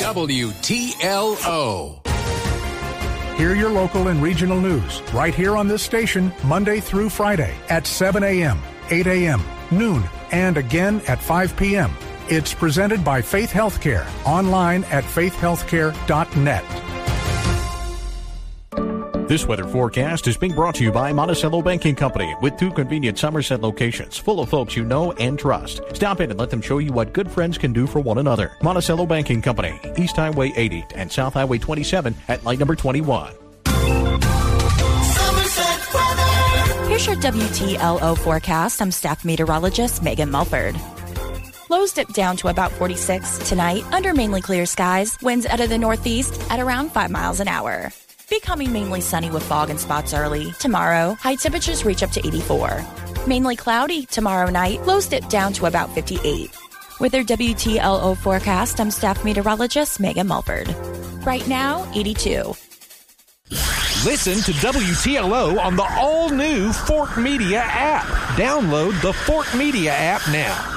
WTLO. Hear your local and regional news right here on this station Monday through Friday at 7 a.m., 8 a.m., noon, and again at 5 p.m. It's presented by Faith Healthcare, online at faithhealthcare.net. This weather forecast is being brought to you by Monticello Banking Company, with 2 convenient Somerset locations full of folks you know and trust. Stop in and let them show you what good friends can do for one another. Monticello Banking Company, East Highway 80 and South Highway 27 at light number 21. Here's your WTLO forecast. I'm staff meteorologist Megan Mulford. Lows dip down to about 46 tonight under mainly clear skies. Winds out of the northeast at around 5 miles an hour. Becoming mainly sunny with fog and spots early. Tomorrow, high temperatures reach up to 84. Mainly cloudy tomorrow night. Lows dip down to about 58. With their WTLO forecast, I'm staff meteorologist Megan Mulford. Right now, 82. Listen to WTLO on the all-new Fork Media app. Download the Fork Media app now.